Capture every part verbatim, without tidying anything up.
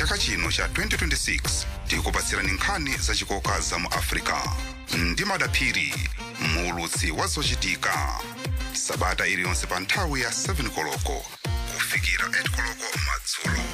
mchaka chino cha twenty twenty-six tikupatsirani nkhani zachikoka za mu Africa ndi madaphiri muulutsi wa zochitika sabata iliyonse pa nthawi ya seven koloko kufikira eight koloko madzulo.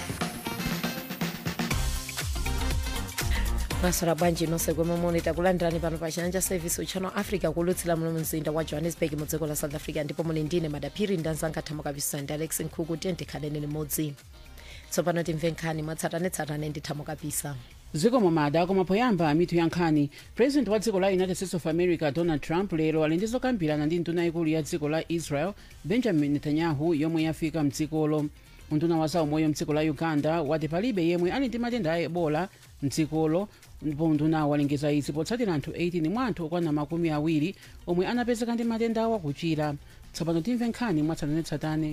Masora bwanji nonse komwe muli takulandirani pano pa Chanja Service Channel Africa kulutsira muno mzinda wa Johannesburg mu dziko la South Africa, ndipo muli ndine madaphiri ndanzanga thamo kabisa ndi Alex Nkhuku tente khaleni limodzi. Tsopano timve nkhani mwatsatanetsatane ndi thamo kabisa. Ziko momada koma poyamba mitu ya nkhani. President wa dziko la United States of America Donald Trump lero ali ndi zokambirana ndi nduna ikulu ya dziko la Israel Benjamin Netanyahu yomwe yafika mdzikolo. Unduna wa zaumoyo mdziko la Uganda wati palibe yemwe ali ndi matenda a Ebola mdzikolo, ndipo unduna walengeza izi potsatira anthu eighteen mwa anthu okwana makumi awiri omwe anapezeka ndi matenda awa kuchira. Tsopano timve nkhani mwatsatanetsatane.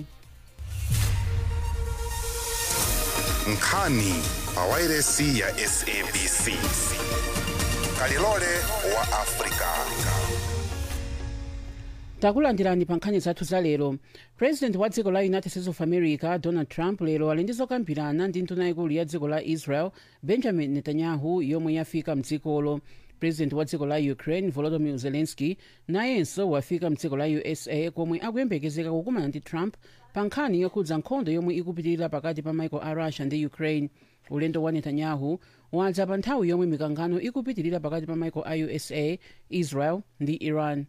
Nkhani pa wailesi ya S A B C. Kalilole wa Africa. Takulandirani pa nkhani zathu za lero. President wa dziko la United States of America Donald Trump lero ali ndi zokambirana ndi nduna ikulu ya dziko la Israel Benjamin Netanyahu yomwe yafika mdzikolo. President wa dziko la Ukraine Volodymyr Zelensky nayenso wafika mdziko la U S A komwe akuyembekezeka kukumana ndi Trump pa nkhani yokhudza nkhondo yomwe ikupitirira pakati pa maiko a Russia ndi Ukraine. Ulendo wa Netanyahu wadza pa nthawi yomwe mikangano ikupitirira pakati pa maiko a U S A, Israel ndi Iran.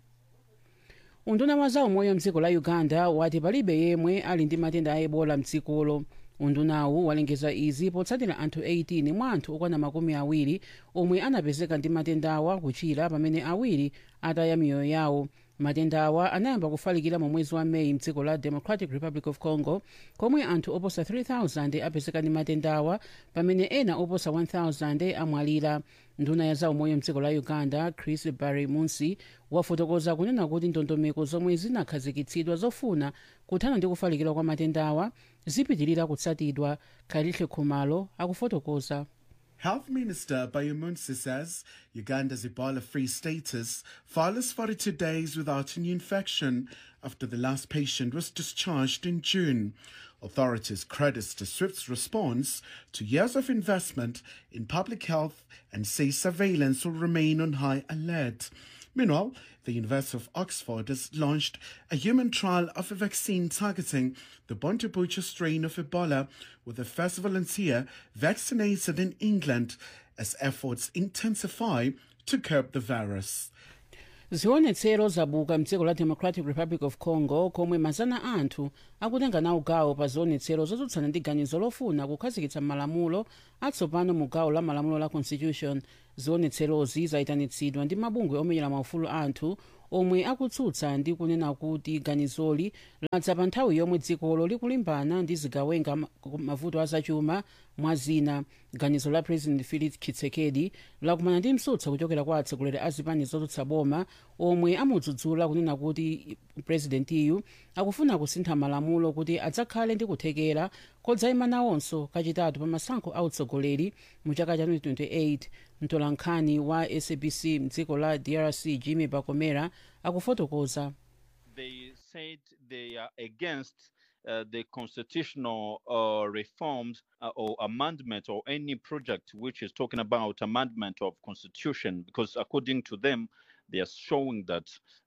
Unduna wa zaumoyo mdziko la Uganda wati palibe yemwe ali ndi matenda a Ebola mdzikolo. Undunawu walengeza izi potsatira anthu eighteen mwa anthu okwana makumi awiri omwe anapezeka ndi matenda awa kuchira pamene awiri ataya miyoyo yawo. Matenda awa anayamba kufalikira mu mwezi wa Meyi mdziko la Democratic Republic of Congo komwe anthu oposa three thousand apezeka ndi matenda awa pamene ena oposa one thousand amwalira. Nduna ya zaumoyo mdziko la Uganda Chris Barry Munsi wafotokoza kunena kuti ndondomeko zomwe zinakhazikitsidwa zofuna kuthana ndi kufalikira kwa matenda awa zipitirira kutsatidwa. Khalihle Khumalo akufotokoza. Health Minister Bayomunsi says Uganda's Ebola-free status follows forty-two days without a new infection after the last patient was discharged in June. Authorities credit the swift response to years of investment in public health and say surveillance will remain on high alert. Meanwhile, the University of Oxford has launched a human trial of a vaccine targeting the Bontebucha strain of Ebola, with the first volunteer vaccinated in England as efforts intensify to curb the virus. Zionetsero zabuka mdziko la Democratic Republic of Congo komwe mazana anthu akutenga nawo gawo pa zionetsero zotsutsana ndi ganizo lofuna kukhazikitsa malamulo atsopano mu gawo la malamulo la Constitution. Zionetserozi zaitanitsidwa ndi mabungwe omenyera maufulu anthu omwe akutsutsa ndi kunena kuti ganizoli ladza pa nthawi yomwe dzikolo likulimbana ndi zigawenga mavuto azachuma mwa zina. Ganizo la President Felix Tshisekedi lakumana ndi msutsa kuchokera kwa atsogoleri a zipani zotsutsa boma omwe amudzudzula kunena kuti presidentiyu akufuna kusintha malamulo kuti adzakhale ndi kuthekera kodzayima nawonso kachitatu pa masankho a utsogoleri mu chaka cha twenty twenty-eight. Mtolankhani wa S A B C mdziko la D R C Jimmy Bakomera akufotokoza. They said they are against uh, the constitutional uh, reforms uh, or amendment or any project which is talking about amendment of constitution, because according to them, they are showing that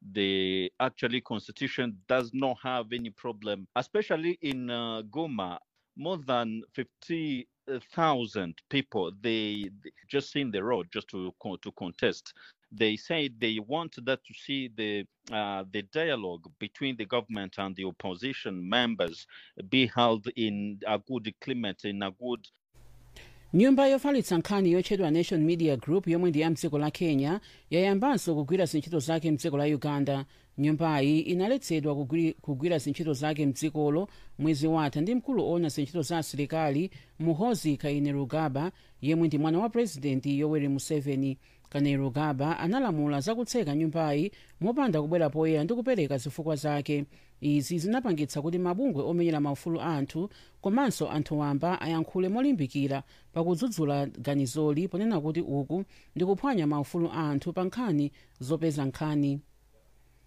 the actually constitution does not have any problem, especially in uh, Goma. More than fifty thousand people, they, they just in the road just to to contest. They say they want that to see the uh, the dialogue between the government and the opposition members be held in a good climate, in a good. Nyumba yofalitsa nkhani yotchedwa Nation Media Group yomwe ndi ya mdziko la Kenya yayambanso kugwira zintchito zake mdziko la Uganda. Nyumbayi inaletsedwa kugwira zintchito zake mdzikolo mwezi watha ndi mkulu owona zintchito za asilikali Muhoozi Kainerugaba yemwe ndi mwana wa President Yoweri Museveni. Kainerugaba analamula zakutseka nyumbayi mopanda kubwera poyera ndi kupereka zifukwa zake. Izi zinapangitsa kuti mabungwe omenyera maufulu anthu komanso anthu wamba ayankhule molimbikira pakudzudzula ganizoli ponena kuti uku ndi kuphwanya maufulu anthu pa nkhani zopeza nkhani.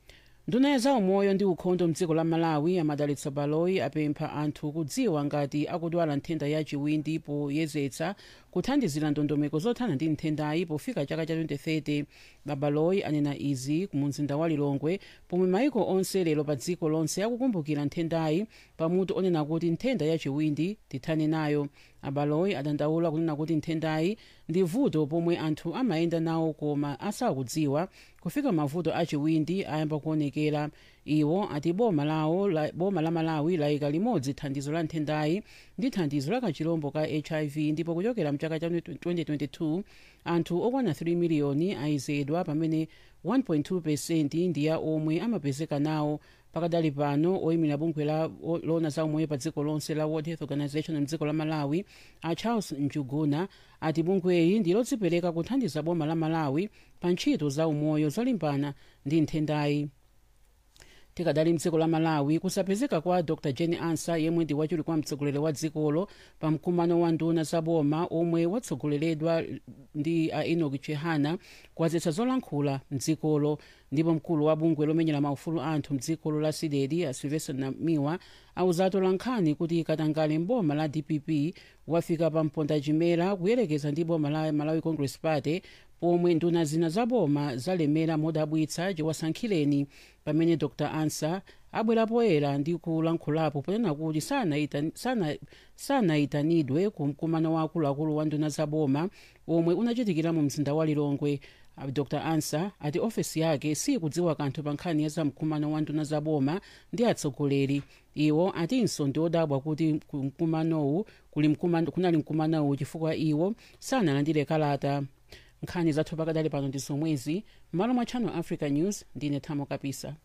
nduna ya zaumoyo ndi ukhondo mdziko la malawi amadalitsa baloyi apempha anthu kudziwa ngati akudwala nthenda ya chiwindi poyezetsa kuthandizira ndondomeko zothana ndi nthendayi pofika chaka cha twenty thirty. babaloyi anena izi mu mzinda wa lilongwe pomwe maiko onse lero pa dziko lonse akukumbukira nthendayi pamutu onena kuti nthenda ya chiwindi tithane nayo. abaloyi adandaula kunena kuti nthendayi ndi vuto pomwe anthu amayenda nawo koma asakudziwa kufika mavuto a chiwindi ayamba kuonekera. iwo ati boma lawo la, boma la malawi layika limodzi thandizo la nthendayi ndi thandizo la kachilombo ka H I V ndipo kuchokera mchaka cha twenty twenty-two anthu okwana three miliyoni ayezedwa pamene one point two percent ndiya omwe amapezeka nawo. pakadali pano oyimira bungwe la lona za umoyo pa dziko lonse la World Health Organization mdziko la malawi a Charles Njuguna ati bungweyi ndi lodzipereka kuthandiza boma la malawi pa ntchito za umoyo zolimbana ndi nthendayi. tikadali mdziko la malawi kusapezeka kwa Dr Jane Ansa yemwe ndi wachiwiri kwa mtsogoleri wa dzikolo pa mkumano wa nduna za boma omwe watsogoleredwa ndi a Enoch Chihana kwazetsa zolankhula mdzikolo. ndipo mkulu wa bungwe lomenyera maufulu anthu mdzikolo la sidedi a Sylvester Namiwa auza atolankhani kuti katangale mboma la D P P wafika pa mpondachimera kuyerekeza ndi boma la Malawi Congress Party pomwe nduna zina za boma zalemera modabwitsa chiwasankhireni pamene Dr Ansa abwera poyera ndi kulankhulapo ponena kuti sanayitanidwe sana ku mkumano wa akuluakulu wa nduna za boma omwe unachitikira mu mzinda wa Lilongwe. Dr Ansa ati ofesi yake sikudziwa kanthu pa nkhani ya za mkumano wa nduna za boma ndi atsogoleri. iwo atinso ndi odabwa kuti mkumanowu kunali mkumanowu chifukwa iwo sanalandire kalata. nkhani zathu pakadali pano ndi zomwezi m'malo mwa Channel Africa News ndine Thamo Kapisa.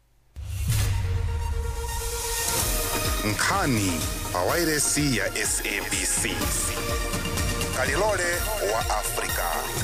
nkhani pa wailesi ya S A B C kalilole wa Afrika.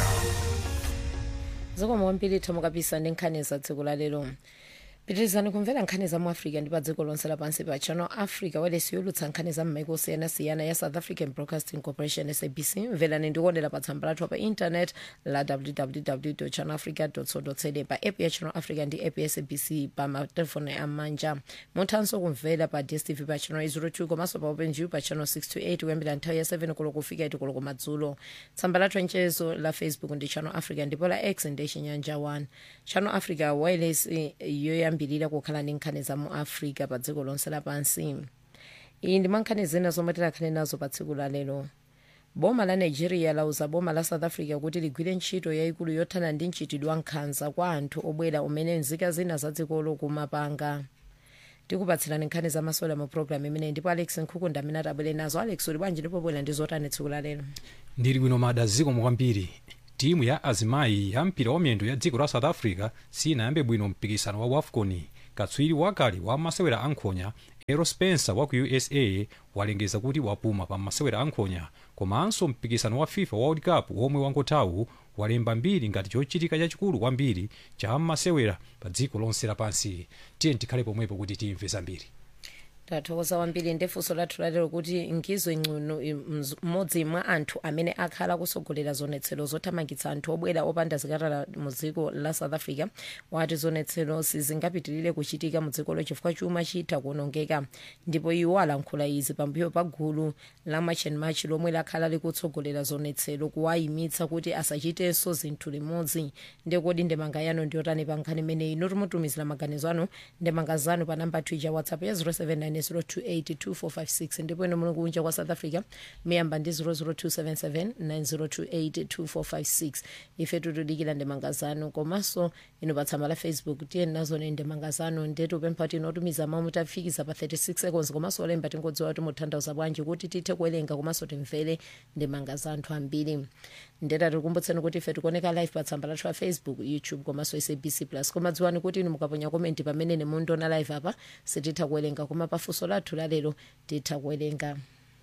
zikomo kwambiri Thamo Kapisa ndi nkhani za dziko la lero. pitirizani kumvera nkhani za mu Africa ndi pa dziko lonse lapansi pa Channel Africa wailesi yolutsa nkhani za m'maiko osiyanasiyana ya South African Broadcasting Corporation S A B C. mverani ndikuonera pa tsamba lathu pa internet la w w w dot channel africa dot co dot za pa app ya Channel Africa ndi app ya S A B C pa matelefoni amanja. muthanso kumvera pa D S T V pa channel zero two komanso pa OpenView pa channel six two eight kuyambira nthawi ya seven koloko kufika eight koloko madzulo. tsamba lathu lanchezo la Facebook ndi Channel Africa ndipo la X ndi Chinyanja one. Channel Africa wailesi yoyambirira kukhala ndi nkhani za mu Africa pa dziko lonse lapansi. iyi ndi mankhani zina zomwe tikhale nazo pa tsiku la lero. boma la Nigeria lauza boma la South Africa kuti ligwire ntchito yayikulu yothana ndi mchitidwe wa nkhanza kwa anthu obwera umene nzika zina za dzikolo kumapanga. tikupatsirani nkhani za masola mu program imene ndipo Alex Nkhuku amene atabwere nazo. Alex uli bwanji ndipo bwera ndi zotani tsiku la lero? ndili bwino mada zikomo kwambiri. timu ya azimayi ya mpira wa miyendo ya dziko la South Africa sinayambe bwino mpikisano wa WAFCON. katswiri wakale wa masewera ankhonya Errol Spencer wa ku U S A walengeza kuti wapuma pa masewera ankhonya. komanso mpikisano wa FIFA World Cup womwe wangothawu walemba mbiri ngati chochitika chachikulu kwambiri cha masewera pa dziko lonse lapansi. tiye tikhale pomwepo kuti timve zambiri. tathokoza kwambiri ndefunso lathu lalero kuti Nkizo Ngcuno mmodzi mwa anthu amene akhala kusogolera zonetsero zothamangitsa anthu obwera opanda zikalata mu dziko la South Africa wati zonetsero sizingapitirire kuchitika mu dzikolo chifukwa chuma chitha kuonongeka. ndipo iwo alankhula izi pambuyo pa gulu la March and March lomwe lakhala likutsogolera zonetsero kuwayimitsa kuti asachitenso zinthu limodzi. ndekodi ndemanga yanu ndiyotani pa nkhani imeneyi? inu timutumizira maganizo anu ndemanga zanu pa namba twitter WhatsApp ya zero seven nine zero two eight two four five six ndipo ino muli kunja kwa South Africa miyamba ndi zero zero two seven seven nine zero two eight two four five six. ife tutudikira ndemanga zanu komanso ino pa tsamba la Facebook tiye nazo ne ndemanga zanu ndetu pempha tino tumiza mawu mutafikiza pa thirty six seconds komanso olemba tingodziwa kuti mutanthauza bwanji kuti tithe kuwerenga komanso timvere ndemanga za anthu ambiri. ndeta tikumbutseni kuti ife tikuoneka live pa tsamba lathu la Facebook, YouTube komanso S A B C plus. koma dziwani kuti inu mukaponya komenti pamene ne mundiona live apa sititha kuwerenga koma pafunso lathu lalero titha kuwerenga.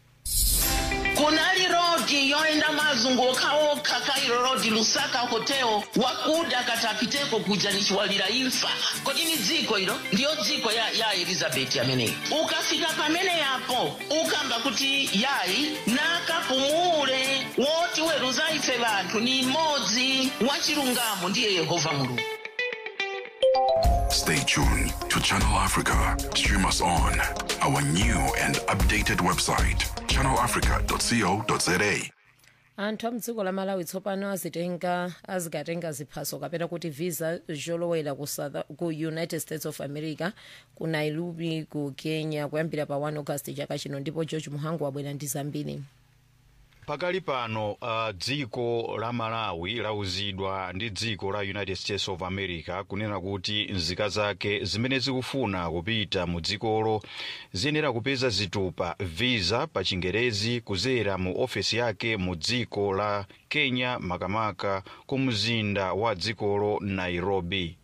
kunali rodi yoenda mazunguka okha Cairo Road Lusaka Hotel wakuda katapiteko kuja nichiwalira imfa. kodi ni dziko ilo ndiyo dziko ya, ya Elizabeth ameneyi. ukafika pamene yapo ukamba kuti yayi nakapumule woti weruza ife vanthu ni mmodzi wachilungamo ndiye Yehova Mulungu. Stay tuned to Channel Africa. Stream us on our new and updated website, channel africa dot co dot za. anthu amdziko la malawi tsopano azitenga azikatenga ziphaso kapena kuti visa zolowera ku, ku united states of america ku nairobi ku kenya kuyambira pa one august chaka chino, ndipo george muhangu wabwera ndi zambiri. pakali pano uh, dziko la malawi lauzidwa ndi dziko la united states of america kunena kuti nzika zake zimene zikufuna kupita mu dzikolo ziyenera kupeza zitupa visa pa chingerezi kuzera mu ofesi yake mu dziko la kenya, makamaka ku mzinda wa dzikolo nairobi.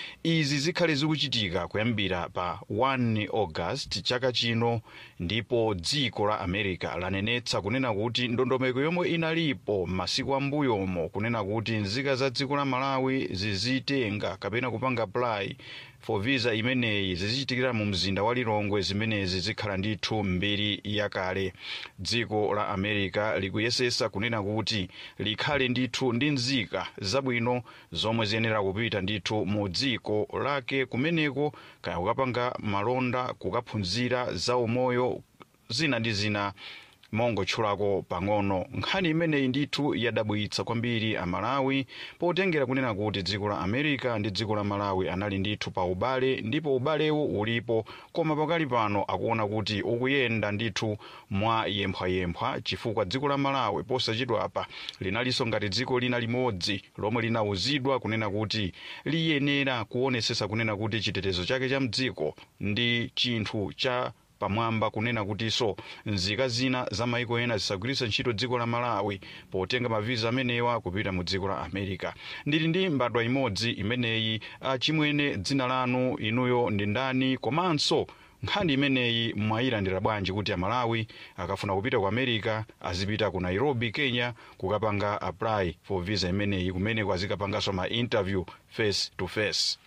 Izi zikhale zikuchitika kuyambira pa one august chaka chino, ndipo dziko la america lanenetsa kunena kuti ndondomeko yomwe inalipo masiku ambuyomo kunena kuti nzika za dziko la malawi zizitenga kapena kupanga apply for visa imeneyi zizichitikira mu mzinda wa lilongwe, zimenezi zikhala ndithu mbiri yakale. Dziko la america likuyesesa kunena kuti likhale ndithu ndi nzika zabwino zomwe ziyenera kupita ndithu mu dziko lake kumeneko, kaya kukapanga malonda, kukaphunzira za umoyo, zina ndi zina mongotchulako pang'ono. Nkhani imeneyi ndithu yadabwitsa kwambiri amalawi potengera kunena kuti dziko la america ndi dziko la malawi anali ndithu pa ubale, ndipo ubalewo ulipo, koma pakali pano akuona kuti ukuyenda ndithu mwa yemphwayemphwa, chifukwa dziko la malawi posachedwa apa linalinso ngati dziko lina limodzi lomwe linauzidwa kunena kuti liyenera kuonesesa kunena kuti chitetezo chake cha mdziko ndi chinthu cha pamwamba, kunena kuti so nzika zina za maiko ena zisagwiritsa ntchito dziko la malawi potenga maviza amenewa kupita mu dziko la america. Ndili ndi mbadwa imodzi imeneyi, chimwene dzina lanu inuyo ndi ndani, komanso nkhani imeneyi mwayilandira bwanji kuti amalawi akafuna kupita ku america azipita ku nairobi, kenya, kukapanga apply for visa imeneyi, kumeneko azikapanganso ma interview face to face?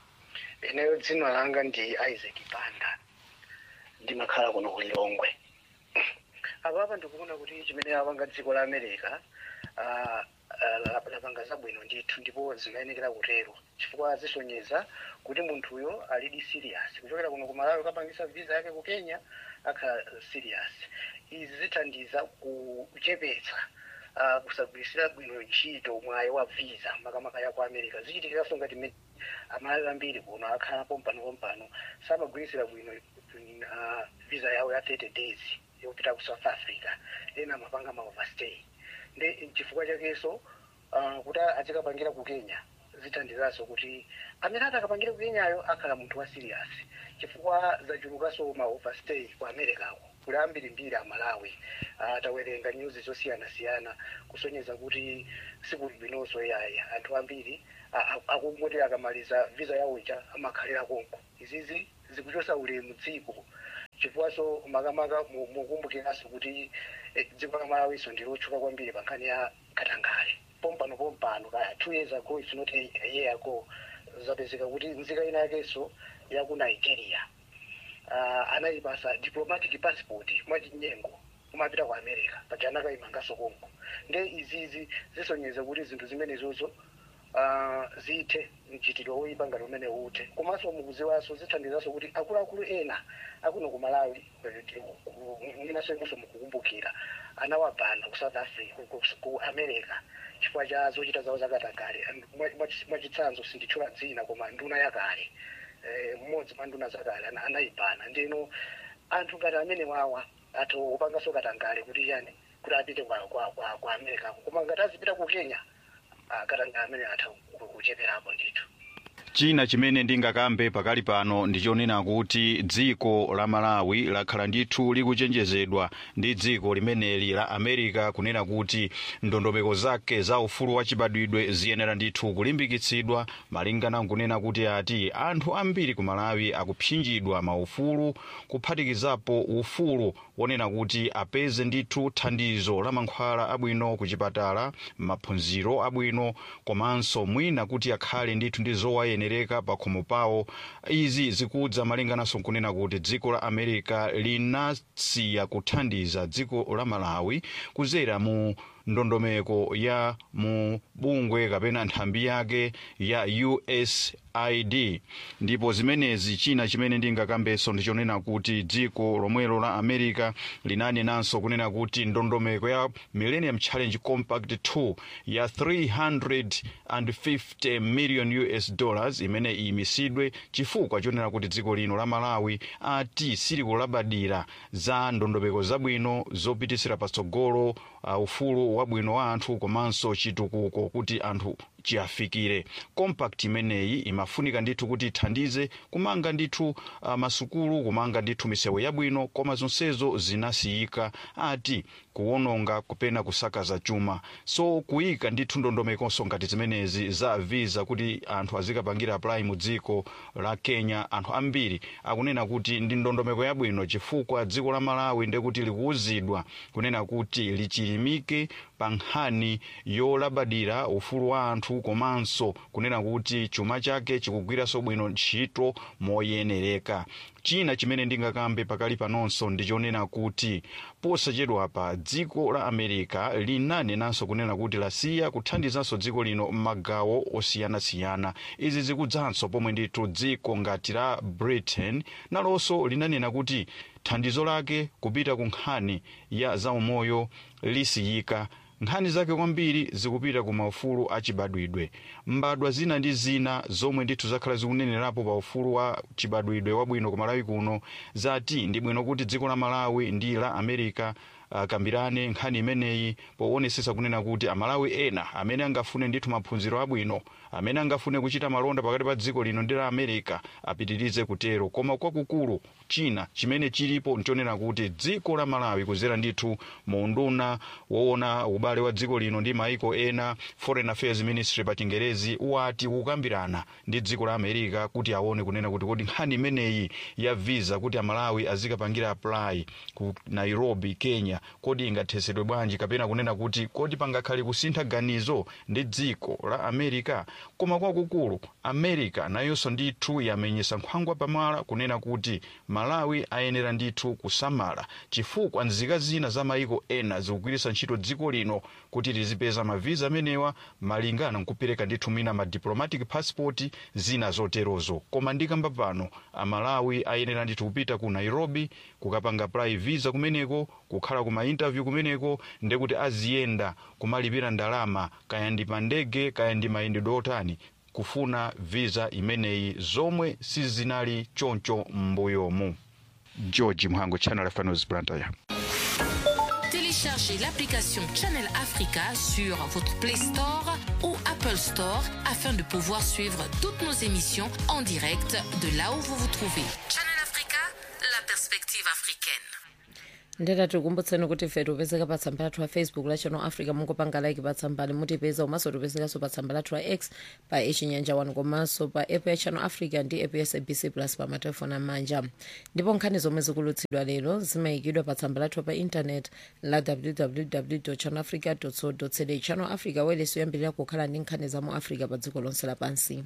Ineyo dzina langa ndi Isaac Banda, ndimakhala kuno ku Lilongwe. Apa ndikuona kuti chimene apanga dziko la America ah lapanga zabwino ndithu, ndipo zimayenera kutero chifukwa zisonyeza kuti munthuyo alidi serious kuchokera kuno ku Malawi kapangisa visa yake ku Kenya akhala serious. Izi zithandiza kuchepetsa uh, kusagwirisira bwino ntchito mwayi wa visa makamaka ya ku America. Zichitikiranso ngati amalawi ambiri kuno akhala pompano pompano samagwirisira bwino uh, visa yawo ya thirty days yopita ku South Africa, ena amapanga ma overstay. Ndi chifukwa chakenso uh, kuti azikapangira ku Kenya zithandizaso kuti amene atakapangira ku Kenyayo akhala munthu wa serious, chifukwa zachulukaso ma overstay ku America ko kuli ambiri mbiri amalawi atawerenga news zosiyana siyana kusonyeza kuti sikuli bwinonso yaya anthu ambiri akungoti akamaliza visa yawo ija amakhalira konko. Izizi zikuchosa ulemu dziko, chifukwa so makamaka mukumbukiranso kuti dziko la Malawi so ndilotchuka kwambiri pa nkhani ya katangale. Pompano pompano kaya two years ago, it's not a year ago, zapezeka kuti nzika ina yakenso ya ku Nigeria uh, anayipasa diplomatic passport mwachinyengo kumapita ku America pajana kaimangaso konko. Nde izizi zisonyeza kuti zinthu zimenezozo uh, zithe mchitidwe woyipa ngati umene ute. Komanso mukuziwaso zithandizaso kuti akuluakulu ena akuno ku Malawi inasenso mukukumbukira anawabana ku South Africa ku America chifukwa cha zochita zawo zakatangale. Mwachitsanzo sinditchula dzina koma nduna yakale mmodzi mwa nduna zakale anayibana. Ndino anthu ngati amene wawa ato upangaso katangale kuti yani kuti apite kwa kwa kwa, kwa America, koma ngati azipita ku Kenya katangale amene atha kucheperapo ndithu. China chimene ndingakambe pakali pano ndichonena kuti dziko la Malawi lakhala ndithu likuchenjezedwa ndi dziko limeneli la America kunena kuti ndondomeko zake za ufulu wachibadwidwe ziyenera ndithu kulimbikitsidwa, malingana nkunena kuti ati anthu ambiri ku Malawi akupsinjidwa maufulu kuphatikizapo ufulu wonena kuti apeze ndithu thandizo la mankhwala abwino ku chipatala, maphunziro abwino, komanso mwina kuti akhale ndithu ndi zowayenera pakhomo pawo. Izi zikudza malingananso kunena kuti dziko la America linasiya kuthandiza dziko la Malawi kuzera mu ndondomeko ya mu bungwe kapena nthambi yake ya U S I D. Ndipo zimenezi china chimene ndingakambenso ndichonena kuti dziko lomwelo la America linanenanso kunena kuti ndondomeko ya Millennium Challenge Compact two ya three hundred fifty million U S dollars imene imisidwe chifukwa chonena kuti dziko lino la Malawi ati silikulabadira za ndondomeko zabwino zopitisira patsogolo uh, ufulu wabwino wa anthu komanso chitukuko kuti anthu chiafikire. Compact imeneyi imafunika ndithu kuti ithandize kumanga ndithu uh, masukulu, kumanga ndithu misewu yabwino, koma zonsezo zinasiyika ati kuononga kupena kusakaza chuma. So kuika ndithu ndondomekonso ngati zimenezi za visa kuti anthu azikapangira apply mu dziko la Kenya, anthu ambiri akunena kuti ndi ndondomeko yabwino chifukwa dziko la Malawi ndekuti likuuzidwa kunena kuti lichilimike pa nkhani yolabadira ufulu wa anthu komanso kunena kuti chuma chake chikugwiranso bwino ntchito moyenereka. China chimene ndingakambe pakali panonso ndichonena kuti posachedwa pa dziko la America linanenanso kunena kuti lasiya kuthandizanso dziko lino m'magawo osiyanasiyana. Izi zikudzanso pomwe ndithu dziko ngati la Britain nalonso linanena kuti thandizo lake kupita ku nkhani ya zaumoyo lisiyika. Nkhani zake kwambiri zikupita ku maufulu achibadwidwe. Mbadwa zina ndi zina zomwe ndithu zakhala zikunenerapo pa ufulu wa chibadwidwe wabwino ku Malawi kuno zati ndi bwino kuti dziko la Malawi ndi la America uh, kambirane nkhani imeneyi poonetsetsa kunena kuti Amalawi ena amene angafune ndithu maphunziro abwino, amene angafune kuchita malonda pakati pa dziko lino ndi la America apitirize kutero. Koma kwakukulu China chimene chilipo nchonena kuti dziko la Malawi kuzera ndithu muunduna woona ubale wa dziko lino ndi maiko ena, Foreign Affairs Ministry pa Chingerezi, wati kukambirana ndi dziko la America kuti aone kunena kuti kodi nkhani imeneyi ya visa kuti Amalawi azikapangira apply ku Nairobi, Kenya, kodi ingathesedwe bwanji kapena kunena kuti kodi pangakhale kusintha ganizo ndi dziko la America. Koma kwakukulu America nayonso ndithu yamenyesa nkhwangwa pamala kunena kuti Malawi ayenera ndithu kusamala chifukwa nzika zina za maiko ena zikugwiritsa ntchito dziko lino kuti lizipeza mavisa amenewa malingana nkupereka ndithu mina ma diplomatic passport zina zoterozo. Koma ndikamba pano Amalawi ayenera ndithu kupita ku Nairobi kukapanga apply visa kumeneko, kukhala kuma interview kumeneko, ndekuti aziyenda kumalipira ndalama kaya ndi pandege kaya ndi mayendedwe otani kufuna visa imeneyi zomwe sizinali choncho mbuyomu. George Mhango, Channel Africa News, Blantyre. Téléchargez l'application Channel Africa sur votre Play Store ou Apple Store afin de pouvoir suivre toutes nos émissions en direct de là où vous vous trouvez. Channel Africa, la perspective africaine. ndeta tikumbutseni kuti ife tipezeka pa tsamba lathu la Facebook la Channel Africa, mungopanga like pa tsambali mutipeza, komanso tipezekanso pa tsamba lathu la X pa Chinyanja one, komanso pa app ya Channel Africa ndi app ya S A B C Plus pa matelefoni amanja. Ndipo nkhani zomwe zikulutsidwa lero zimayikidwa pa tsamba lathu pa internet la w w w dot channel africa dot co dot za. Channel Africa wailesi yoyambirira kukhala ndi nkhani za mu Africa pa dziko lonse lapansi.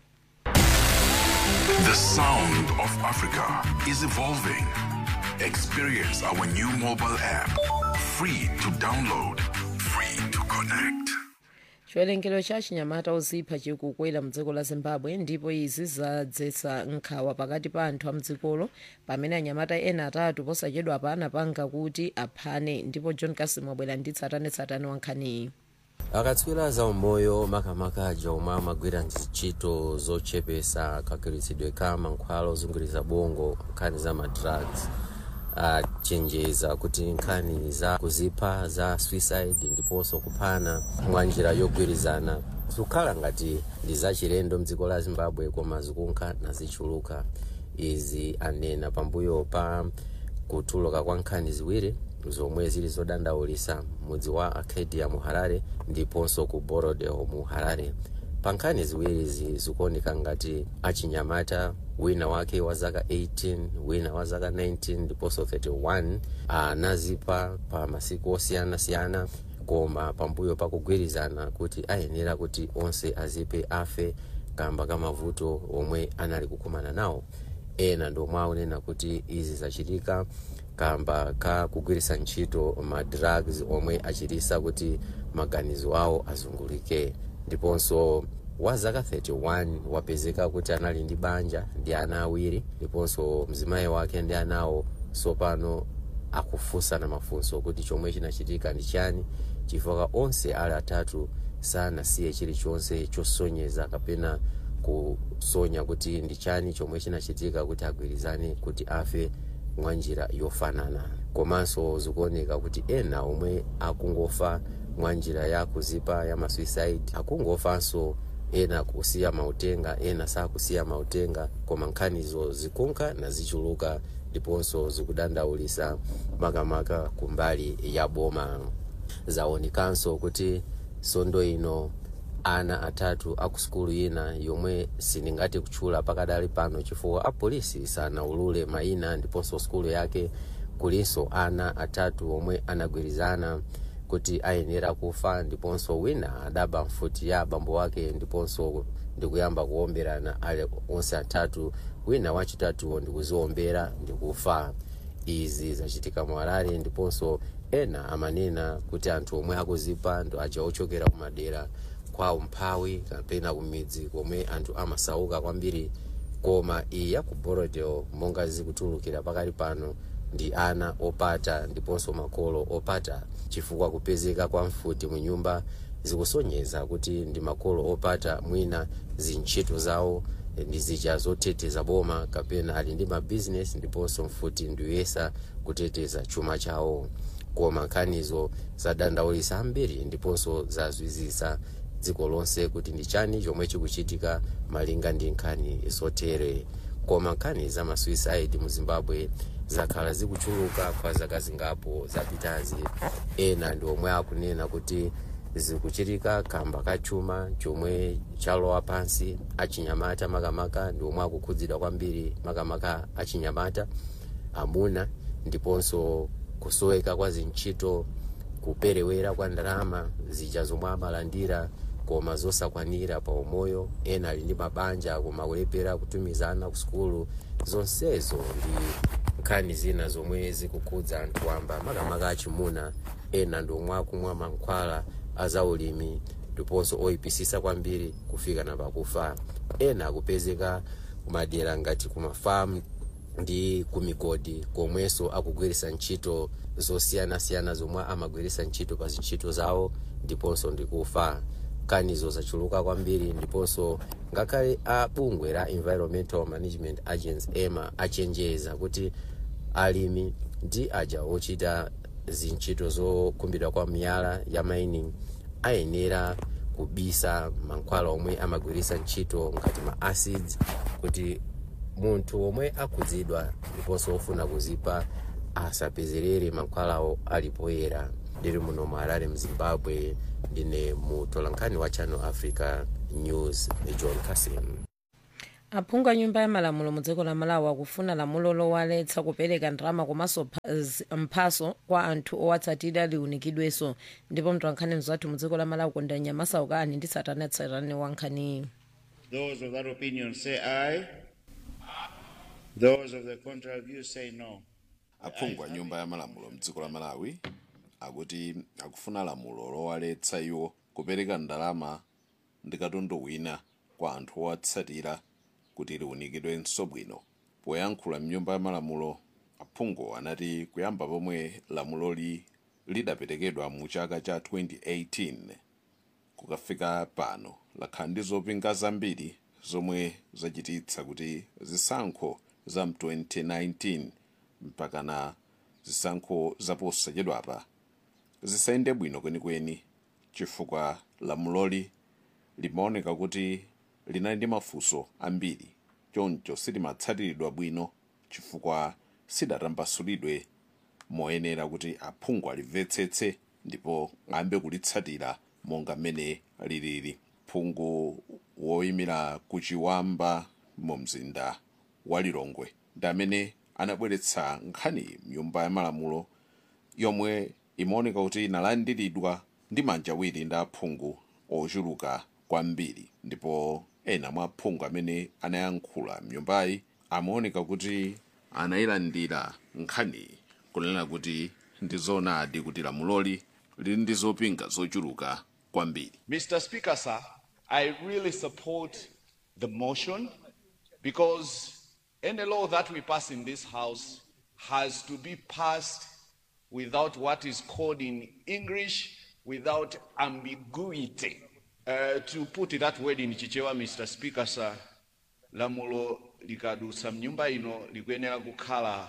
The sound of Africa is evolving. Experience our new mobile app. Free to download, free to connect. chiwerengero cha chinyamata ozipha chikukwera mdziko la Zimbabwe, ndipo izi zadzetsa nkhawa pakati pa anthu a mdzikolo pamene anyamata ena atatu posachedwa pa anapanga kuti aphane. Ndipo John Kasim wabwera ndi tsatanetsatane wa nkhaniyi. Akatswiri za umoyo makamaka omwe amagwira ntchito zochepesa kakhiritsidwe ka mankhwala ozunguza bongo, nkhani za madrugs, achenjeza kuti nkhani za kuzipha za suicide ndiponso kuphana mwa njira yogwirizana zikukhala ngati ndi zachilendo mdziko la Zimbabwe, koma zikunka nazichuluka. Izi anena pambuyo pa kutuluka kwa nkhani ziwiri zomwe zili zodandaulitsa mudzi wa Acadia mu Harare ndiponso ku Borodeo mu Harare. Pa nkhani ziwiri zikuoneka ngati achinyamata, wina wake wa zaka eighteen, wina wa zaka nineteen ndiponso thirty-one, anazipha pa masiku osiyanasiyana, koma pambuyo pa kugwirizana kuti ayenera kuti onse aziphe afe kamba ka mavuto omwe anali kukumana nawo. Ena ndomwe akunena kuti izi zachitika kamba ka kugwiritsa ntchito ma drugs omwe achitisa kuti maganizo awo azungulike. Ndiponso wa zaka thirty-one wapezeka kuti anali ndi banja ndi ana awiri, ndiponso mzimayi wake ndi anawo sopano akufunsana mafunso kuti chomwe chinachitika ndi chani, chifukwa onse ali atatu sanasiye chilichonse chosonyeza kapena kusonya kuti ndi chani chomwe chinachitika kuti agwirizane kuti afe mwa njira yofanana. Komanso zikuoneka kuti ena omwe akungofa mwa njira ya kuzipa ya masuicide akungofanso ena kusiya mautenga, ena sakusiya mautenga, koma nkhanizo zikunka na zichuluka ndiponso zikudandaulisa makamaka kumbali ya boma. Zaonikanso kuti sondo ino ana atatu akusukulu ina yomwe sindingati kutchula pakadali pano chifukwa apolisi sanaulule mayina, ndiponso sukulu yake kulinso ana atatu omwe anagwirizana kuti ayenera kufa, ndiponso wina adaba mfuti ya bambo wake, ndiponso ndikuyamba kuomberana ale onse atatu, wina wachitatu ndikuziombera ndikufa. Izi zachitika mu Harare, ndiponso ena amanena kuti anthu omwe akuzipa ndo aja ochokera kumadera kwa umphawi kapena kumidzi komwe anthu amasauka kwambiri, koma iyi ya ku Borodeo monga zikutulukira pakali pano ndi ana opata ndiponso makolo opata, chifukwa kupezeka kwa mfuti mu nyumba zikusonyeza kuti ndi makolo opata, mwina zintchito zawo ndi zija zoteteza boma kapena ali ndi ma business, ndiponso mfuti ndiyesa kuteteza chuma chawo. Koma nkhanizo zadandaulisa ambiri ndiponso zazwizisa dziko lonse kuti ndi chani chomwe chikuchitika malinga ndi nkhani zotere. Koma nkhani za ma suicide mu Zimbabwe zakhala zikuchuluka kwa zaka zingapo zapitazi. Ena ndi omwe akunena kuti zikuchitika kamba kachuma chomwe chalowa pansi achinyamata, makamaka ndi omwe akukhudzidwa kwambiri makamaka achinyamata amuna, ndiponso kusoweka kwa zintchito, kuperewera kwa ndalama zija zomwe amalandira koma zosakwanira pa umoyo. Ena ali ndi mabanja koma kulepera kutumizana ku sukulu. Zonsezo ndi nkhani zina zomwe zikukhudza anthu amba makamaka achimuna. Ena ndi omwe akumwa mankhwala azaulimi ndiponso oyipisisa kwambiri kufika na pakufa. Ena akupezeka kumadera ngati kumafamu ndi kumigodi komwenso akugwiritsa ntchito zosiyana-siyana zomwe amagwiritsa ntchito pa zintchito zawo ndiponso ndikufa. Nkhanizo zachuluka kwambiri, ndiponso ngakhale a bungwe la Environmental Management Agency ema achenjeza kuti alimi ndi aja ochita zintchito zokumbidwa kwa miyala ya mining ayenera kubisa mankhwala omwe amagwiritsa ntchito ngati ma acids kuti munthu omwe akhudzidwa ndiponso ofuna kuzipa asapezerere mankhwalawo alipoyera. Ndiri muno mu Harare mu Zimbabwe, ndine mutolankhani wa Channel Africa News John Kasim. Aphungu a nyumba ya malamulo mu dziko la Malawi akufuna lamulo lowaletsa kupereka ndalama komanso mphaso kwa anthu owatsatira liunikidwenso. Ndipo mtolankhani mzathu mu dziko la Malawi Konda Nyamasa ukani ndi Satana Tsarani wankhani. Those of that opinion say aye. Those of the contrary view say no. Aphungu a nyumba ya malamulo mu dziko la Malawi akuti akufuna lamulo lowaletsa iwo kupereka ndalama ndi katundu wina kwa anthu owatsatira kuti liunikidwenso bwino. Poyankhula mnyumba ya malamulo, aphungu anati kuyamba pomwe lamuloli lidaperekedwa mu chaka cha twenty eighteen kukafika pano lakhala ndi zopinga zambiri zomwe zachititsa kuti zisankho za mu twenty nineteen mpaka na zisankho zaposachedwapa zisayende bwino kwenikweni, chifukwa lamuloli limaoneka kuti linali ndi mafunso ambiri, choncho silimatsatiridwa bwino chifukwa sidatambasulidwe moyenera kuti aphungu alimvetsetse ndipo ayambe kulitsatira monga mmene lilili. Phungu woyimira kuchiwamba mu mzinda wa Lilongwe ndi amene anabweretsa nkhani mnyumba ya malamulo yomwe imaoneka kuti inalandiridwa ndi manja awiri ndi aphungu ochuluka kwambiri, ndipo ena mwa aphungu amene anayankhula mnyumbayi amaoneka kuti anayilandira nkhani kunena kuti ndizoonadi kuti lamuloli lili ndi zopinga zochuluka kwambiri. Mister Speaker, sir, I really support the motion because any law that we pass in this House has to be passed without what is called in English, without ambiguity. Uh, to put that word in Chichewa, Mister Speaker, sir, lamulo likadusa mnyumba ino likuyenera kukhala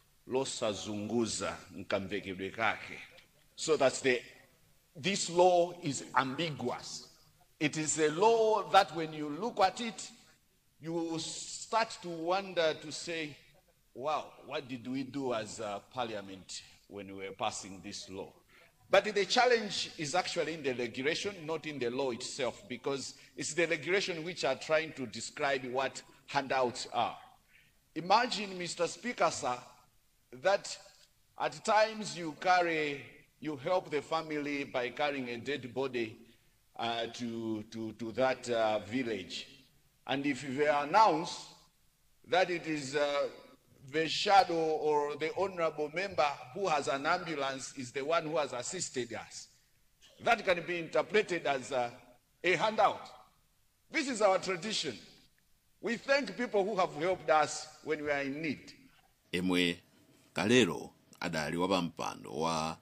losazunguza nkamvekedwe kake. So that's the, this law is ambiguous. It is a law that when you look at it, you start to wonder to say, wow, what did we do as a parliament when we were passing this law? But the challenge is actually in the regulation, not in the law itself, because it's the regulation which are trying to describe what handouts are. Imagine, Mister Speaker, sir, that at times you carry, you help the family by carrying a dead body uh, to, to, to that uh, village. And if they announce that it is uh, the shadow or the honorable member who has an ambulance is the one who has assisted us, that can be interpreted as uh, a handout. This is our tradition. We thank people who have helped us when we are in need. Emwe kalero adali wa pampando wa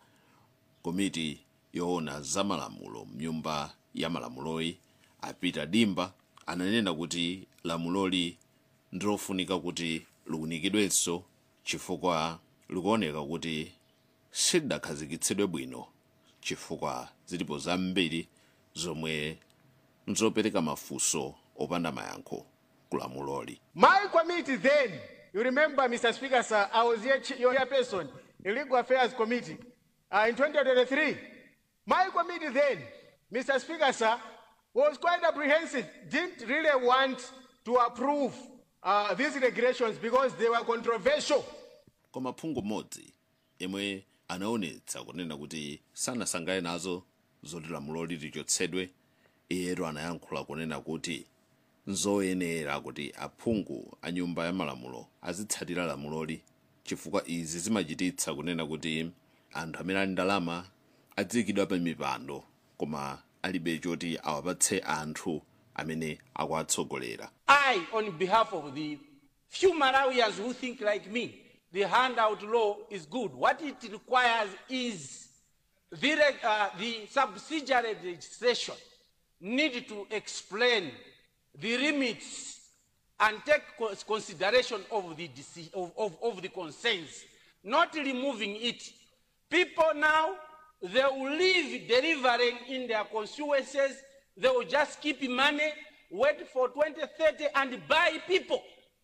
komiti yoona zamalamulo mnyumba ya malamuloi apita dimba ananena kuti lamuloli ndilofunika kuti likunikidwenso chifukwa likuoneka kuti sidakhazikitsidwe bwino chifukwa zilipo zambiri zomwe nzopereka mafunso opanda mayankho kulamuloli. My committee then, you remember, Mister Speaker, sir, I was here, your chairperson in Legal Affairs Committee uh, in twenty twenty-three. My committee then, Mister Speaker, sir, was quite apprehensive, didn't really want to approve uh, these regulations because they were controversial. Koma phungu modzi yemwe anaonetsa kunena kuti sanasangale nazo zoti lamuloli lichotsedwe, iyero anayankhula kunena kuti nzoyenera kuti aphungu a nyumba ya malamulo azitsatira lamuloli chifukwa izi zimachititsa kunena kuti anthu amene ali ndalama adzikidwa pa mipando koma alibe choti awapatse anthu amene akuwatsogolera. I, on behalf of the few Malawians who think like me, the handout law is good. What it requires is the, uh, the subsidiary legislation need to explain the limits and take consideration of the, of, of, of the concerns, not removing it. People now, they will live delivering in their constituencies. They will just keep money, wait for twenty thirty and buy people.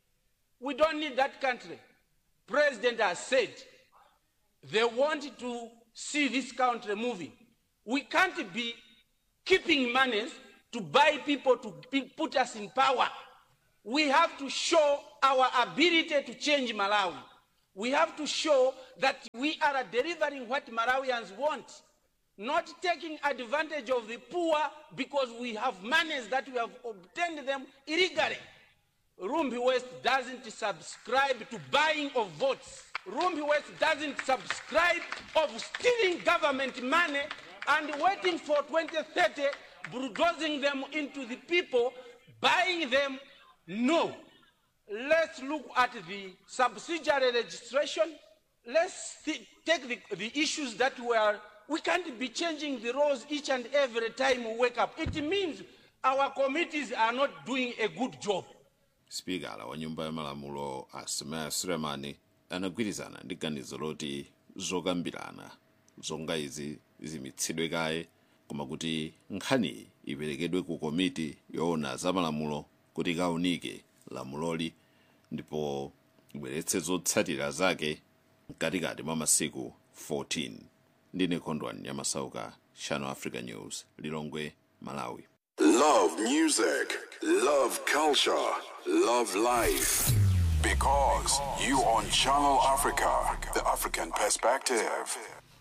We don't need that country. President has said they want to see this country moving. We can't be keeping monies to buy people to be, put us in power. We have to show our ability to change Malawi. We have to show that we are delivering what Malawians want, not taking advantage of the poor because we have monies that we have obtained them illegally. Rumbi West doesn't subscribe to buying of votes. Rumbi West doesn't subscribe of stealing government money and waiting for twenty thirty, bulldozing them into the people, buying them. No. Let's look at the subsidiary registration. Let's th take the, the issues that were, we can't be changing the laws each and every time we wake up. It means our committees are not doing a good job. Speaker wa nyumba ya malamulo Asmaya Sulemani anagwirizana ndi ganizo loti zokambirana zonga izi zimitsidwe kaye koma kuti nkhani iperekedwe ku komiti yoona za malamulo kuti kaunike lamuloli ndipo ibweretse zotsatira zake mkatikati mwa masiku fourteen. Ndine Kondwani Nyamasauka, Channel Africa News, Lilongwe, Malawi. Love music, love culture, love life. Because you on Channel Africa, the African perspective.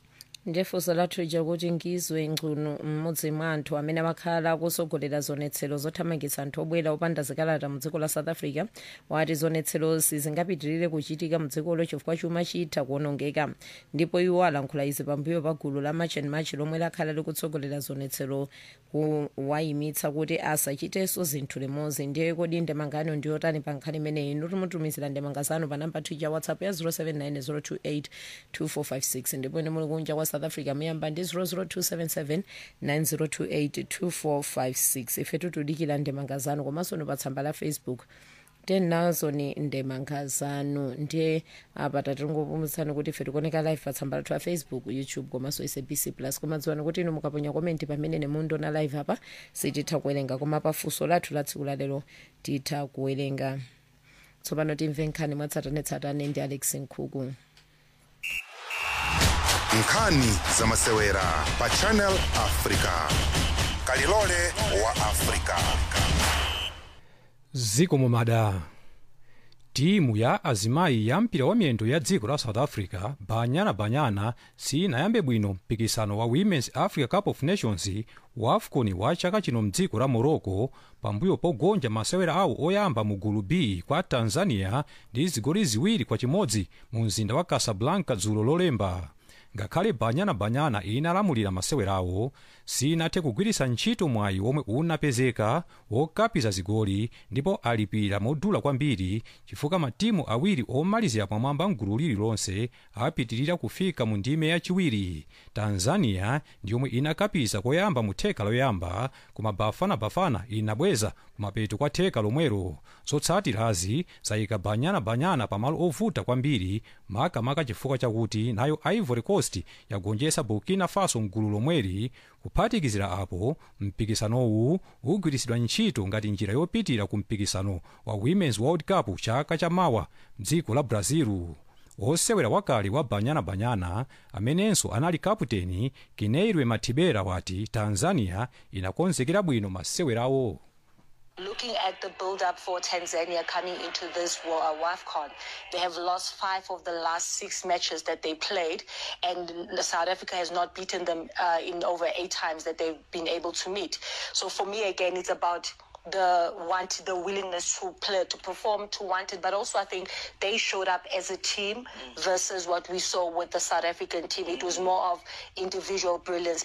ndefunso lathu lija kuti ngizwe ngcuno mmodzi mwa anthu amene amakhala akusogolera zonetsero zothamangitsa anthu obwera opanda zikalata mu dziko la south africa wati zonetserozi zingapitirire kuchitika mu dzikolo chifukwa chuma chitha kuonongeka ndipo iwo alankhula izi pambuyo pa gulu la march and march lomwe lakhala likutsogolera zonetsero kuwayimitsa kuti asachitenso zinthu limodzi. ndiye kodi ndemangano ndiyotani pa nkhani imeneyi notumutumizira ndemanga zanu pa namba ya whatsapp ya zero seven nine zero two eight two four five six ndipo ine muli kunja kwa south africa muyamba ndi zero zero two seven seven nine zero two eight two four five six ife tutudikira ndemanga zanu komanso no pa tsamba la facebook tenazo ni ndemanga zanu ndiye apa tatingopumuzani kuti ife tikuoneka live pa tsamba lathu la facebook youtube komanso sabc plus komadziwani kuti inu mukaponya komenti pamene nemundiona live apa sititha kuwerenga koma pafunso lathu la tsiku lalero titha kuwerenga. tsopano timve nkhani mwatsatanetsatane ndi Alex Nkhuku. nkhani za masewera pa channel africa kalilole wa africa. ziko mumada timu ya azimayi ya mpira wa miyendo ya dziko la south africa banyana banyana sinayambe bwino mpikisano wa women's africa cup of nations wa afcon wa chaka chino mdziko la morocco pambuyo pogonja masewera awo oyamba mu gulu b kwa tanzania ndi zigoli ziwiri kwa chimodzi mu mzinda wa casablanca dzulo lolemba. ngakhale banyana banyana inalamulira masewerawo sinathe kugwiritsa ntchito mwayi omwe unapezeka wokapiza zigoli ndipo alipira modula kwambiri chifukwa matimu awiri omalizira pamwamba mgulu lililonse apitirira kufika mu ndime yachiwiri. tanzania ndi yomwe inakapiza koyamba mu theka loyamba koma bafana bafana inabweza kumapeto kwa theka lomwero. zotsatirazi zayika banyana banyana pamalo ovuta kwambiri makamaka chifukwa chakuti nayo ivory coast yagonjetsa burkina faso mgulu lomweri. kuphatikizira apo mpikisanowu ugwiritsidwa ntchito ngati njira yopitira ku mpikisano wa women's world cup chaka chamawa mdziko la brazil. osewera wakale wa banyana banyana amenenso anali kaputeni Kineirwe Matibera wati tanzania inakonzekera bwino masewerawo. Looking at the build-up for Tanzania coming into this uh, WAFCON, they have lost five of the last six matches that they played, and South Africa has not beaten them uh, in over eight times that they've been able to meet. So for me, again, it's about the want, the willingness to play, to perform, to want it, but also I think they showed up as a team versus what we saw with the South African team. It was more of individual brilliance.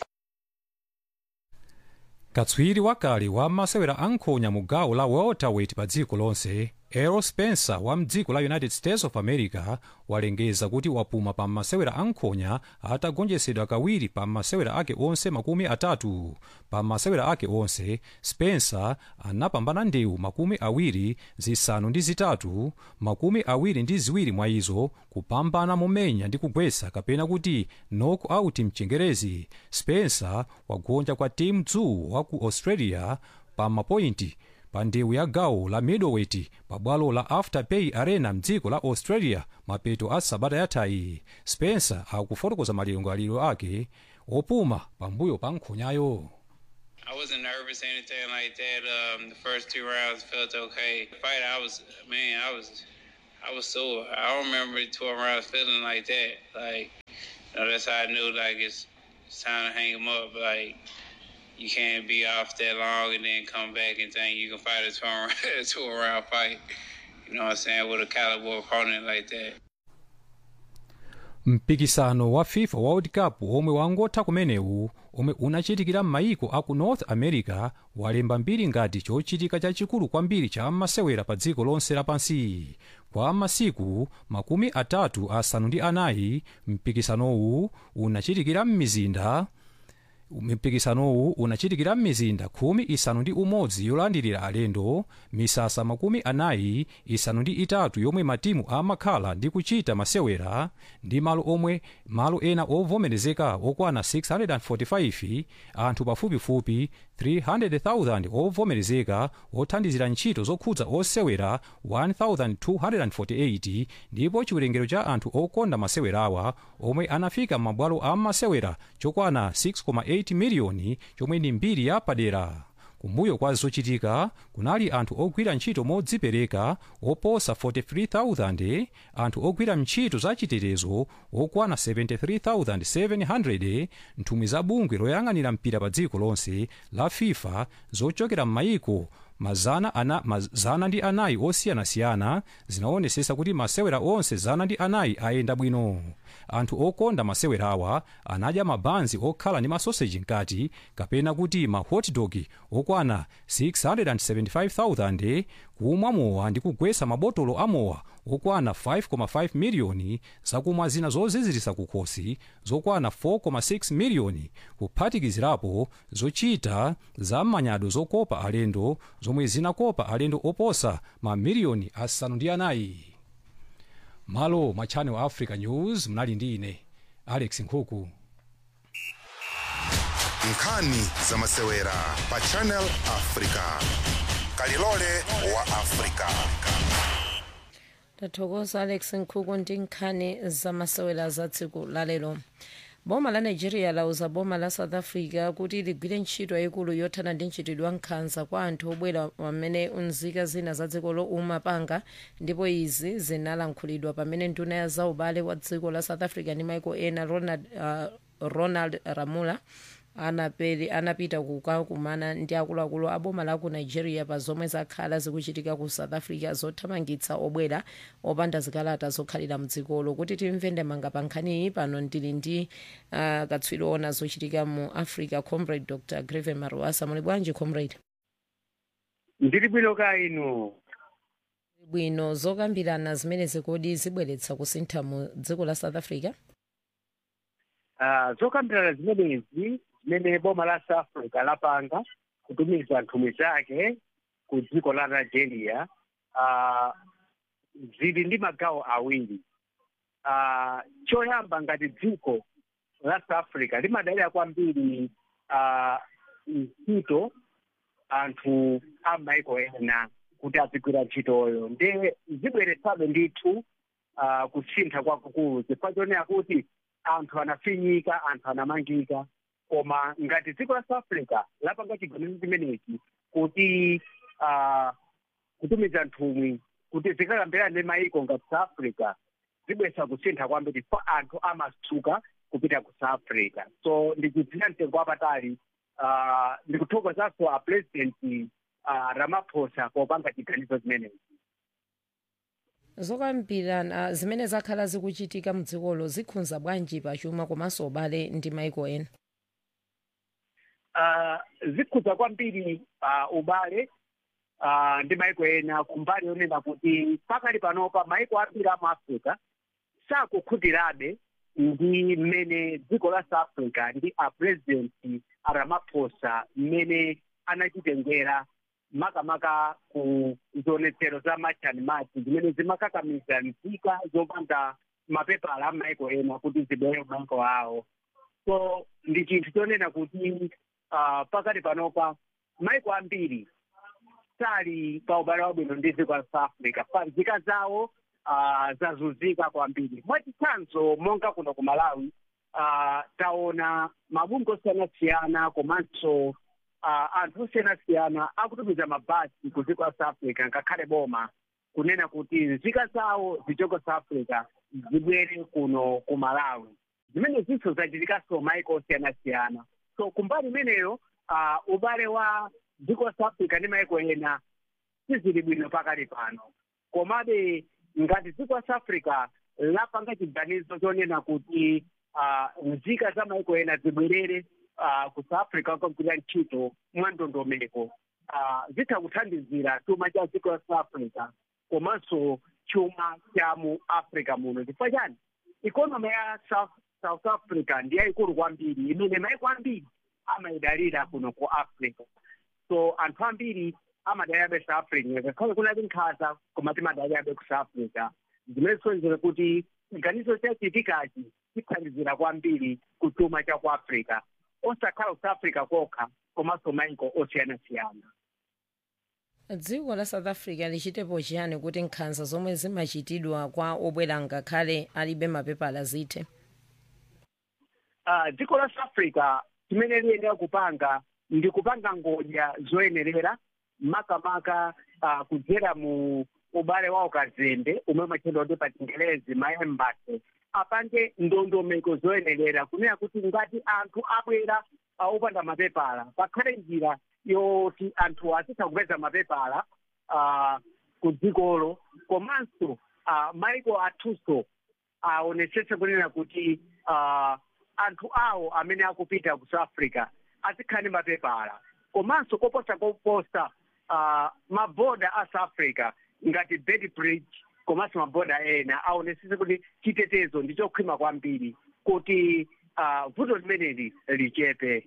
katswiri wakale wa masewera ankhonya mu gawo la welterweight pa dziko lonse Errol Spencer wa mdziko la United States of America walengeza kuti wapuma pa masewera ankhonya atagonjetsedwa kawiri pa masewera ake onse makumi atatu. pa masewera ake onse Spencer anapambana ndewu makumi awiri zisanu ndi zitatu, makumi awiri ndi ziwiri mwa izo kupambana momenya ndi kugwetsa kapena kuti knock out mchengerezi. Spencer wagonja kwa Tim Tszyu wa ku Australia pa mapointi pa ndewu ya gawo la middleweight pa bwalo la Afterpay Arena mdziko la Australia mapeto a sabata yathayi. Spencer akufotokoza malingaliro ake opuma pambuyo pa nkhonyayo. I wasn't nervous or anything like that. Um, the first two rounds felt okay. The fight, I was, man, I was, I was sore. I don't remember twelve rounds feeling like that. Like, you know, that's how I knew, like, it's, it's time to hang him up. Like, you can't be off that long and then come back and think you can fight a two round fight. You know what I'm saying? With a caliber opponent like that. mpikisano wa FIFA World Cup omwe wangotha kumenewu omwe unachitikira m'mayiko aku North America walemba mbiri ngati chochitika chachikulu kwambiri cha masewera pa dziko lonse lapansi. kwa masiku makumi atatu asanu ndi anayi mpikisanowu unachitikira m'mizinda mpikisanowu unachitikira m'mizinda khumi isanu ndi umodzi yolandirira alendo, misasa makumi anayi isanu ndi itatu yomwe matimu amakhala ndi kuchita masewera, ndi malo omwe malo ena ovomerezeka okwana six hundred forty-five, anthu pafupifupi three hundred thousand ovomerezeka othandizira ntchito zokhudza osewera one thousand two hundred forty-eight, ndipo chiwerengero cha anthu okonda masewerawa omwe anafika m'mabwalo a masewera chokwana six point eight miliyoni chomwe ndi mbiri ya padera. kumbuyo kwa zochitika kunali anthu ogwira ntchito modzipereka oposa forty-three thousand, anthu ogwira ntchito za chitetezo okwana seventy-three thousand seven hundred, nthumwi za bungwe loyang'anira mpira pa dziko lonse la fifa zochokera m'mayiko mazana, ana, mazana ndi anayi osiyanasiyana zinaonesesa kuti masewera onse zana ndi anayi ayenda bwino. Anthu okonda masewerawa anadya mabanzi okhala ndi masoseji mkati kapena kuti ma hotdog okwana six hundred seventy-five thousand, kumwa mowa ndi kugwesa mabotolo amowa okwana five point five miliyoni, zakumwa zina zozizirisa kukhosi zokwana four point six miliyoni, kuphatikizirapo zochita za manyado zokopa alendo zomwe zinakopa alendo oposa mamiliyoni asanu ndi anayi. Malo ma Channel Africa News mnali ndi ine Alex Nkhuku. Nkhani za masewera pa Channel Africa. Kalilole wa Africa. Tathokoza Alex Nkhuku ndi nkhani za masewera za tsiku lalero. Boma la Nigeria lauza boma la South Africa kuti ligwire ntchito yayikulu yothana ndi ntchitidwe nkhanza kwa anthu obwera pamene unzika zina za dziko lo umapanga, ndipo izi zinalankhulidwa pamene nduna ya zaubale wa dziko la South Africa ndi maiko ena Ronald, uh, Ronald Ramula anapeli anapita kukakumana ndi akuluakulu a boma la ku Nigeria pa zomwe zakhala zikuchitika ku South Africa zothamangitsa obwera opanda zikalata zokhalira mdzikolo. Kuti timve ndemanga pa nkhaniyi pano ndili ndi uh, katswiri ona zochitika mu Africa, Comrade Doctor Greve Maruasa. Muli bwanji Comrade? Ndili bwino ka inu. Bwino, zokambirana zimene zikodi zibweretsa kusintha mu dziko la South Africa? Uh, zokambirana zimenezi zimene boma la South Africa lapanga kutumiza nthumwi zake ku dziko la Nigeria uh, zili ndi magawo awiri. Uh, choyamba ngati dziko la South Africa limadalira kwambiri uh, ntchito anthu a maiko ena kuti azigwira ntchitoyo, nde zibweretsabe ndithu uh, kusintha kwakukulu chifukwa chonena kuti anthu anafinyika, anthu anamangika. Koma ngati dziko la South Africa lapanga chiganizo chimenechi kuti uh, kutumiza nthumwi kuti zikakambirana ndi maiko ngati South Africa zibweretsa kusintha kwambiri kwa anthu amasuka kupita ku South Africa. So ndikudzina mtengo wapatali uh, ndikuthokozanso a president uh, Ramaphosa popanga chiganizo chimenechi. Zokambirana uh, zimene zakhala zikuchitika mdzikolo zikhudza bwanji pa chuma komanso ubale ndi maiko ena? Uh, zikhudza kwambiri uh, ubale uh, ndi maiko ena kumbali yonena kuti pakali panopa maiko ambiri a mu Africa sakukhutirabe ndi mmene dziko la South Africa ndi a president a Ramaphosa mmene anachitengera makamaka ku zionetsero za machani machi zimene zimakakamiza nzika zopanda mapepala a maiko ena kuti zibwere maiko awo. So ndi chinthu chonena kuti uh, pakati panopa maiko ambiri sali pa ubale wabwino ndi dziko la South Africa, pa nzika zawo uh, zazunzika kwambiri. Mwachitsanzo monga kuno ku Malawi uh, taona mabungwe osiyanasiyana komanso uh, anthu osiyanasiyana akutumiza mabasi ku dziko la South Africa ngakhale boma kunena kuti nzika zawo zichoke South Africa zibwere kuno ku Malawi. Zimene zinso zachitikanso maiko osiyanasiyana. So kumbali imeneyo uh, ubale wa dziko la South Africa ndi maiko ena sizili bwino pakali pano. Komabe ngati dziko la South Africa lapanga chiganizo chonena kuti uh, nzika za maiko ena zibwerere uh, ku South Africa kukagwira ntchito mwa ndondomeko, uh, zitha kuthandizira chuma cha dziko la South Africa komanso chuma cha mu Africa muno. Chifukwa chani ikonomi ya South, South Africa ndi yayikulu kwambiri imene maiko ambiri amayidalira kuno ku Africa. So anthu ambiri amadalirabe South Africa ngakhale kunali nkhanza koma timadalirabe ku South Africa. Zimene zisonjera kuti chiganizo chachitikachi chithandizira kwambiri ku chuma cha ku Africa, osakhala ku South Africa kokha komanso maiko osiyanasiyana. Dziko la South Africa lichitepo chiyani kuti nkhanza zomwe zimachitidwa kwa obwera ngakhale alibe mapepala zithe? Uh, dziko la South Africa chimene liyenera kupanga ndi kupanga ngodya zoyenerera makamaka uh, kudzera mu ubale wawo kazembe umwe machedwa kuti pa Chingerezi maembasi apange ndondomeko zoyenerera kunena kuti ngati anthu abwera uh, opanda mapepala pakhale njira yoti anthu asitha kupeza mapepala uh, ku dzikolo komanso uh, maiko athunso aonetsetse kunena kuti uh, anthu awo amene akupita ku South Africa azikhale mapepala komanso koposa koposa uh, maboda a South Africa ngati Beitbridge komanso maboda ena aonetsetse kuti chitetezo ndichokhwima kwambiri kuti uh, vuto limeneli lichepe.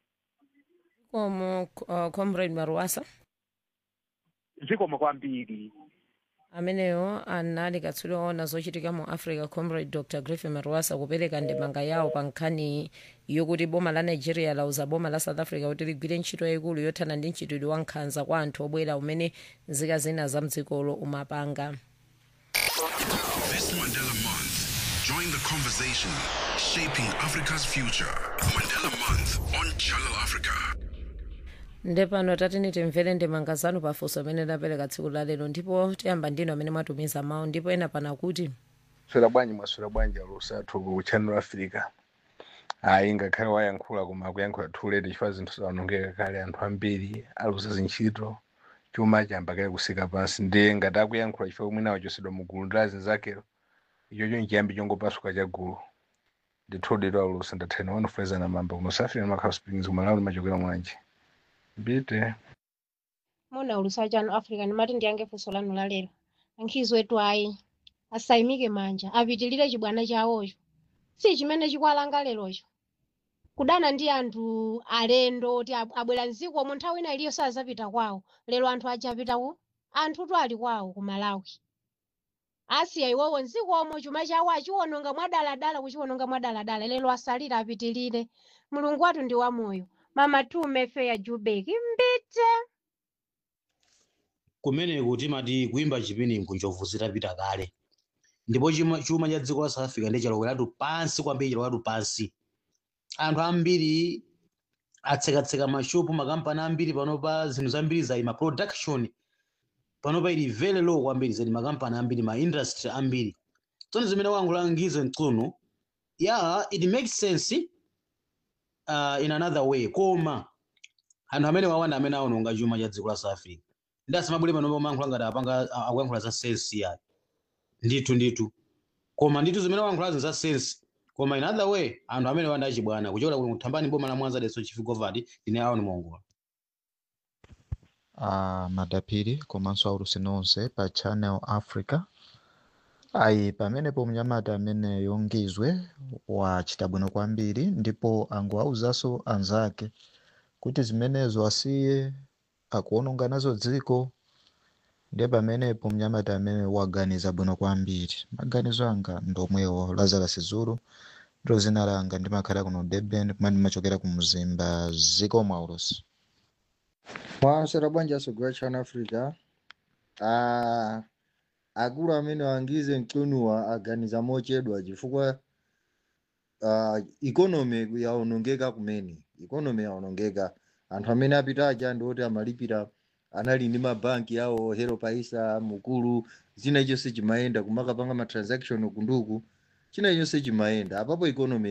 Komo uh, Comrade Maruasa zikomo kwambiri. Ameneyo anali katswiri ona zochitika mu Africa Comrade Doctor Griffin Maruasa kupereka ndemanga yawo pa nkhani yokuti boma la Nigeria lauza boma la South Africa kuti ligwire ntchito yayikulu yothana ndi mchitidwe wa nkhanza kwa anthu obwera umene nzika zina za mdzikolo umapanga. This Mandela Month, join the conversation shaping Africa's future. Mandela Month on Channel Africa. Ndepano tatini timvere ndemanga zanu pafunso amene ndapereka tsiku la lero ndipo tiyamba ndino amene mwatumiza mawu ndipo ena pana kuti swera bwanji mwaswera bwanji alusathu ku Channel Africa. Ayi ngakhale wayankhula koma kuyankhula thulete chifukwa zinthu zaonongeka kale anthu ambiri aluza zintchito chuma chamba kale kusika pansi ndiye ngati akuyankhula chifukwa mwina wachosedwa mugulu ndi azinzakero ichocho nchiyambi chongopasuka cha gulu ndithudidwa alusa ndathena wanofuleza na mamba kunosafira makhala springs kumalawi machokera mwanji mbite mona ulusa Channel Africa ndimati ndiyange funso lanu la lero ankhizi wetu ayi asayimike manja apitilire chibwana chawocho si chimene chikwalanga lerocho kudana ndi anthu alendo kuti abwera mdziko mu nthawi ina iliyo sazapita kwawo lero anthu ajapitawo anthu tu ali kwawo ku Malawi asiya iwowo mdzikomo chuma chawo achiwononga mwadaladala kuchiwononga mwadaladala lero asalira apitilire mulungu wathu ndi wamoyo. Mama tume Feya Jubek mbite kumene kuti mati kuimba chipini nkunjovu zitapita kale ndipo chuma chuma cha dziko la South Africa ndi chaloweratu pansi kwambiri chaloweratu pansi anthu ambiri atsekatseka mashopu makampani ambiri panopa zinthu zambiri za ima production panopa ili very low kwambiri zedi makampani ambiri ma industry ambiri tsono zimene wangulangize mtsuno yeah it makes sense uh, in another way koma anthu amene wawanda amene aononga chuma cha dziko la South Africa ndasimabule panopa mankhula ngati apanga akuyankhula za sense ya nditu nditu koma nditu zimene wankhula za sense koma in other way anthu amene wanda achibwana kuchokera ku Thambani boma la Mwanza deso chifigovati ine awo ni mongola. Uh, madapiri komanso aulusi nonse pa Channel Africa. Ayi pamenepo mnyamata amene yongizwe wachita bwino kwambiri ndipo angoauzaso anzake kuti zimenezo asiye akuononga nazo dziko ndiye pamenepo mnyamata amene waganiza bwino kwambiri. Maganizo anga ndomwewo Lazarus Zulu ndo zina langa ndimakhala kuno Durban kumene ndimachokera ku Mzimba ziko mwaulusi. Mwasera bwanja sogwa Channel Africa. Ah akulu amene wangize mtunuwa aganiza mochedwa chifukwa uh, economy yaonongeka kumene economy yaonongeka anthu amene apita aja ndioti amalipira anali ndi mabanki yawo Hello Paisa Mukulu zina ichonse chimayenda kumakapanga ma transaction kunduku china ichonse chimayenda apapo economy